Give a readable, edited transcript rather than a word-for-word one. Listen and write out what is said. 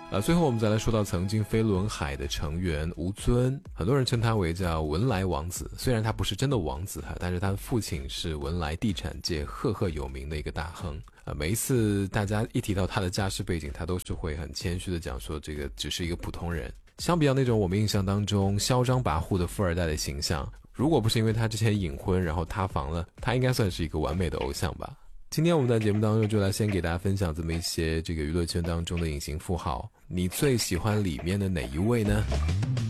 最后我们再来说到曾经飞轮海的成员吴尊，很多人称他为叫文莱王子，虽然他不是真的王子但是他的父亲是文莱地产界赫赫有名的一个大亨。每一次大家一提到他的家世背景，他都是会很谦虚的讲说这个只是一个普通人。相比较那种我们印象当中嚣张跋扈的富二代的形象，如果不是因为他之前隐婚然后塌房了，他应该算是一个完美的偶像吧。今天我们在节目当中就来先给大家分享这么一些这个娱乐圈当中的隐形富豪，你最喜欢里面的哪一位呢？